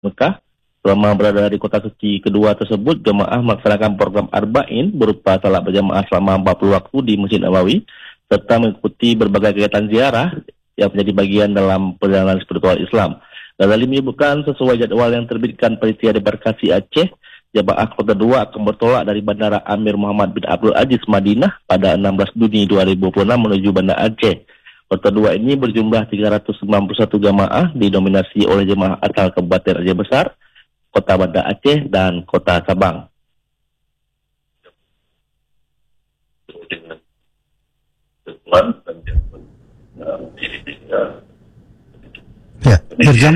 Mekah. Selama berada di kota suci kedua tersebut, jemaah melaksanakan program Arba'in berupa salat berjamaah selama 40 waktu di Masjid Nabawi, serta mengikuti berbagai kegiatan ziarah yang menjadi bagian dalam perjalanan spiritual Islam. Ghazali menyebutkan sesuai jadwal yang terbitkan Panitia Debarkasi Aceh, jemaah Kota 2 akan bertolak dari Bandara Amir Muhammad bin Abdul Aziz Madinah pada 16 Juni 2026 menuju Bandar Aceh. Kota 2 ini berjumlah 391 jemaah didominasi oleh jemaah asal Kabupaten Aceh Besar, Kota Banda Aceh, dan Kota Sabang. Ya, Irzam.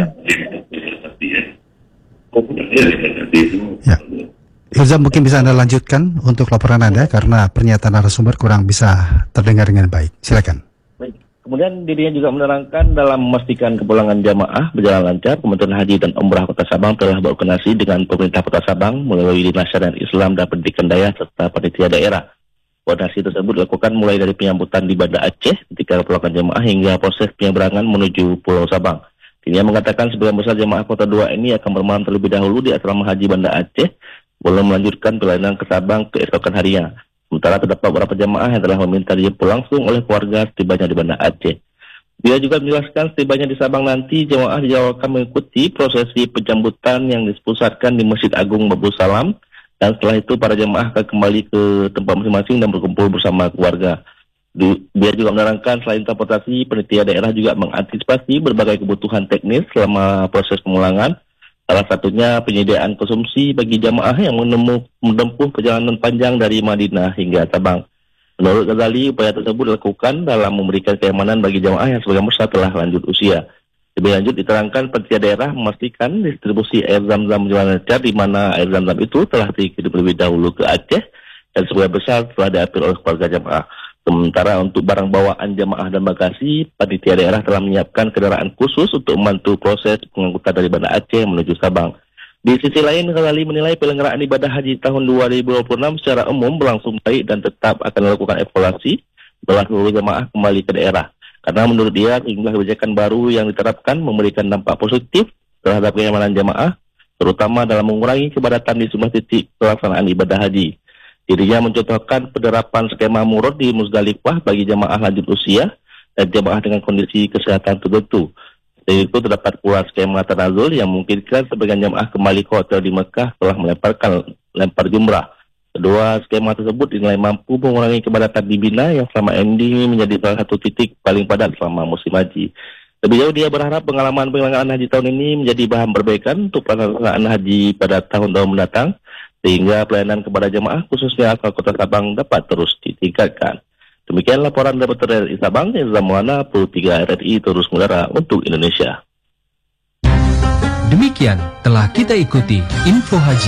Ya. Irzam, mungkin bisa Anda lanjutkan untuk laporan Anda karena pernyataan narasumber kurang bisa terdengar dengan baik. Silakan. Kemudian dirinya juga menerangkan dalam memastikan kepulangan jamaah berjalan lancar, Kementerian Haji dan Umrah Kota Sabang telah berkoordinasi dengan pemerintah Kota Sabang melalui Dinas Syariat Islam dan Pendidikan Daya serta panitia daerah. Koordinasi tersebut dilakukan mulai dari penyambutan di Banda Aceh ketika kepulangan jamaah hingga proses penyeberangan menuju Pulau Sabang. Dirinya mengatakan sebagian besar jamaah Kota 2 ini akan bermalam terlebih dahulu di asrama haji Banda Aceh, belum melanjutkan perjalanan ke Sabang keesokan harinya. Sementara terdapat beberapa jemaah yang telah meminta dijemput langsung oleh keluarga setibanya di Banda Aceh. Dia juga menjelaskan setibanya di Sabang nanti jemaah dijadwalkan mengikuti prosesi penjemputan yang dipusatkan di Masjid Agung Babul Salam, dan setelah itu para jemaah akan kembali ke tempat masing-masing dan berkumpul bersama keluarga. Dia juga menerangkan selain transportasi, panitia daerah juga mengantisipasi berbagai kebutuhan teknis selama proses pemulangan. Salah satunya penyediaan konsumsi bagi jamaah yang menempuh perjalanan panjang dari Madinah hingga Sabang. Menurut Ghazali, upaya tersebut dilakukan dalam memberikan keamanan bagi jamaah yang sebagian besar telah lanjut usia. Lebih lanjut diterangkan panitia daerah memastikan distribusi air zam-zam berjalan lancar, di mana air zam-zam itu telah dikirim terlebih dahulu ke Aceh dan sebagian besar telah diambil oleh keluarga jamaah. Sementara untuk barang bawaan jamaah dan bagasi, panitia daerah telah menyiapkan kendaraan khusus untuk membantu proses pengangkutan dari Banda Aceh menuju Sabang. Di sisi lain, Ghazali menilai penyelenggaraan ibadah haji tahun 2026 secara umum berlangsung baik dan tetap akan melakukan evaluasi setelah seluruh jamaah kembali ke daerah. Karena menurut dia, sejumlah kebijakan baru yang diterapkan memberikan dampak positif terhadap kenyamanan jamaah, terutama dalam mengurangi kepadatan di sejumlah titik pelaksanaan ibadah haji. Dirinya mencontohkan penerapan skema murad di Muzdalifah bagi jamaah lanjut usia dan jamaah dengan kondisi kesehatan tertentu. Selain itu terdapat pula skema tanazul yang memungkinkan sebagian jamaah kembali ke hotel di Mekah setelah lempar jumrah. Kedua skema tersebut dinilai mampu mengurangi kepadatan di Mina yang selama ini menjadi salah satu titik paling padat selama musim haji. Lebih jauh dia berharap pengalaman penyelenggaraan haji tahun ini menjadi bahan perbaikan untuk pelaksanaan haji pada tahun-tahun mendatang, sehingga pelayanan kepada jemaah khususnya asal Kota Sabang dapat terus ditingkatkan. Demikian laporan dari RRI Sabang, Irzam Maulana, Pul 3 RRI terus mengudara untuk Indonesia. Demikian telah kita ikuti Info Haji.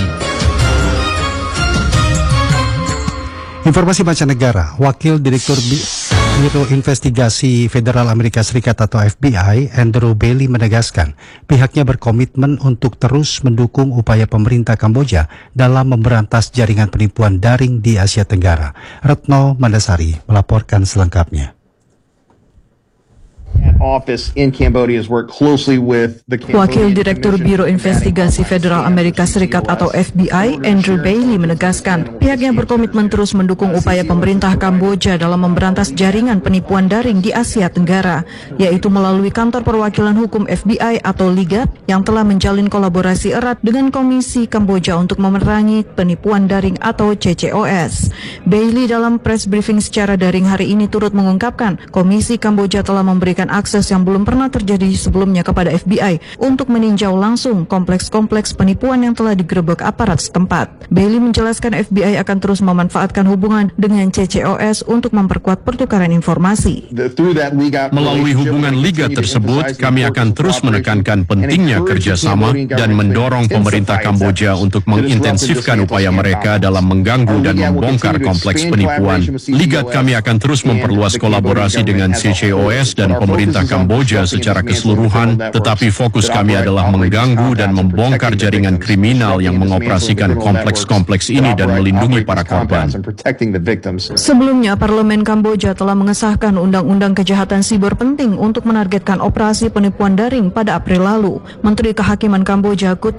Informasi mancanegara, Wakil Direktur Biro Investigasi Federal Amerika Serikat atau FBI, Andrew Bailey menegaskan pihaknya berkomitmen untuk terus mendukung upaya pemerintah Kamboja dalam memberantas jaringan penipuan daring di Asia Tenggara. Retno Mandasari melaporkan selengkapnya. Wakil Direktur Biro Investigasi Federal Amerika Serikat atau FBI, Andrew Bailey menegaskan pihaknya berkomitmen terus mendukung upaya pemerintah Kamboja dalam memberantas jaringan penipuan daring di Asia Tenggara, yaitu melalui Kantor Perwakilan Hukum FBI atau LIGAT yang telah menjalin kolaborasi erat dengan Komisi Kamboja untuk memerangi penipuan daring atau CCOS. Bailey dalam press briefing secara daring hari ini turut mengungkapkan Komisi Kamboja telah memberikan akses yang belum pernah terjadi sebelumnya kepada FBI untuk meninjau langsung kompleks-kompleks penipuan yang telah digerebek aparat setempat. Bailey menjelaskan FBI akan terus memanfaatkan hubungan dengan CCOS untuk memperkuat pertukaran informasi. Melalui hubungan liga tersebut, kami akan terus menekankan pentingnya kerjasama dan mendorong pemerintah Kamboja untuk mengintensifkan upaya mereka dalam mengganggu dan membongkar kompleks penipuan. Liga kami akan terus memperluas kolaborasi dengan CCOS dan pemerintah pemerintah Kamboja secara keseluruhan, tetapi fokus kami adalah mengganggu dan membongkar jaringan kriminal yang mengoperasikan kompleks-kompleks ini dan melindungi para korban. Sebelumnya, Parlemen Kamboja telah mengesahkan Undang-Undang Kejahatan Siber penting untuk menargetkan operasi penipuan daring pada April lalu. Menteri Kehakiman Kamboja,